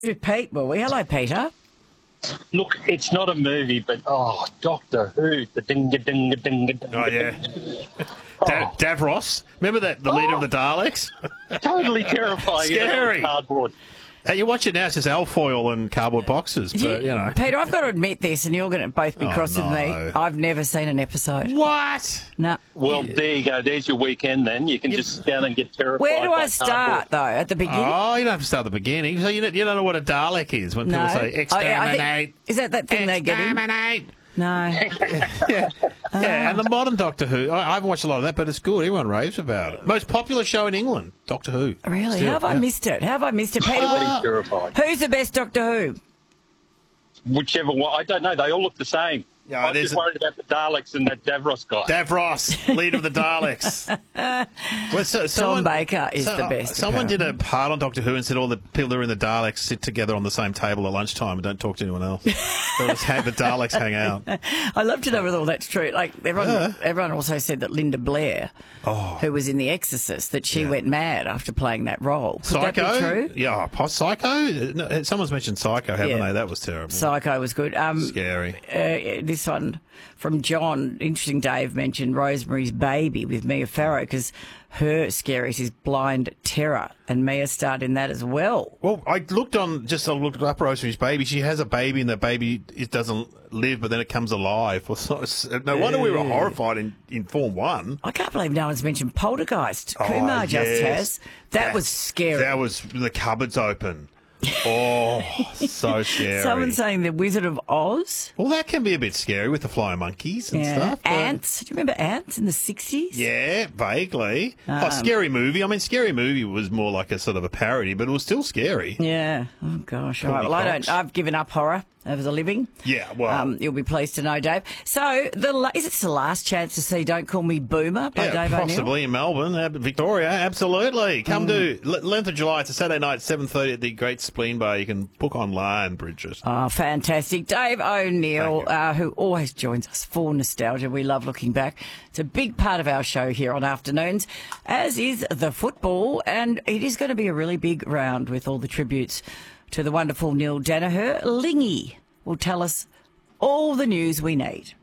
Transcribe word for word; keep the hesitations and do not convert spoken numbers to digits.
With Pete, will we? Hello, Peter. Look, it's not a movie, but oh, Doctor Who, the ding ding ding ding. Oh yeah, da- Davros. Remember that the leader Oh. of the Daleks? Totally terrifying. Scary. You know, cardboard. Hey, you watch it now; it's just alfoil and cardboard boxes. But you know, Peter, I've got to admit this, and you're going to both be Oh, cross with me. no. I've never seen an episode. what? No. Well, there you go. There's your weekend. Then you can just sit down and get terrified. Where do by I start, cardboard. though? At the beginning? Oh, you don't have to start at the beginning. So you don't, you don't know what a Dalek is when people no. say Oh, yeah, I exterminate. think- is that that thing they get in? Exterminate. No. Yeah, yeah, and the modern Doctor Who. I, I haven't watched a lot of that, but it's good. Everyone raves about it. Most popular show in England, Doctor Who. Really? Still, How have I yeah. missed it? How have I missed it, Peter? Pretty what- terrified. Who's the best Doctor Who? Whichever one. I don't know. They all look the same. Yeah, I'm there's just a- worried about the Daleks and that Davros guy. Davros, leader of the Daleks. well, so, someone, Baker is so- the best, Someone did a apparently. part on Doctor Who and said all the people that are in the Daleks sit together on the same table at lunchtime and don't talk to anyone else. They'll just have the Daleks hang out. I love to know whether all that's true. Like everyone, Yeah. everyone also said that Linda Blair, Oh. who was in The Exorcist, that she Yeah. went mad after playing that role. Could Psycho? that be true? Yeah, oh, Psycho? No, someone's mentioned Psycho, haven't Yeah. they? That was terrible. Psycho was good. Um, Scary. uh, this one from John. Interesting. Dave mentioned Rosemary's Baby with Mia Farrow because her scariest is Blind Terror, and Mia starred in that as well. Well, I looked on, just I looked up Rosemary's Baby. She has a baby, and the baby it doesn't live, but then it comes alive. Well, so, no wonder we were horrified in, in Form One. I can't believe no one's mentioned Poltergeist. Oh, Kumar just yes. has. That, was scary. That was the cupboards open. Oh, so scary. Someone's saying The Wizard of Oz. Well, that can be a bit scary with the flying monkeys and Yeah. stuff. but- Ants. Do you remember Ants in the sixties? Yeah, vaguely. Um, oh, Scary Movie. I mean, Scary Movie was more like a sort of a parody, but it was still scary. Yeah. Oh, gosh. All right. Courtney Well, I Cox. don't, I've given up horror as a living. Yeah, well. Um, you'll be pleased to know, Dave. So, the la- is it the last chance to see Don't Call Me Boomer by yeah, Dave O'Neill? possibly in Melbourne, uh, Victoria. Absolutely. Come to Mm. L- eleventh of July. It's a Saturday night, seven thirty at the Great Spleen Bar. You can book online, Bridget. Oh, fantastic. Dave O'Neill, Thank you. uh, who always joins us for nostalgia. We love looking back. It's a big part of our show here on afternoons, as is the football. And it is going to be a really big round with all the tributes to the wonderful Neil Danaher. Lingy will tell us all the news we need.